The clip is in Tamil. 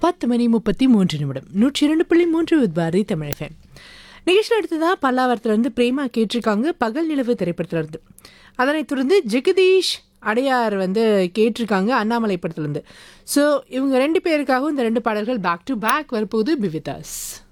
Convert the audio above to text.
10:33 102.3 வித் பாரதி தமிழ் FM. நிகழ்ச்சியில் அடுத்ததா பல்லாவரத்துலேருந்து பிரேமா கேட்டிருக்காங்க பகல் நிலவு திரைப்படத்துலேருந்து. அதனைத் தொடர்ந்து ஜெகதீஷ் அடையார் கேட்டிருக்காங்க அண்ணாமலை படத்துலேருந்து. ஸோ இவங்க ரெண்டு பேருக்காகவும் இந்த ரெண்டு பாடல்கள் பேக் டு பேக் வரப்போகுது. Be with us.